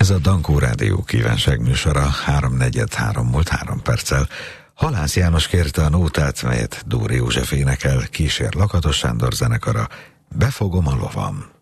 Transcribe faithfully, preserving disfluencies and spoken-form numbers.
Ez a Dankó Rádió kívánság műsora, háromnegyed három múlt három perccel. Halász János kérte a nótát, melyet Dóri József énekel, kísér Lakatos Sándor zenekara, Befogom a lovam.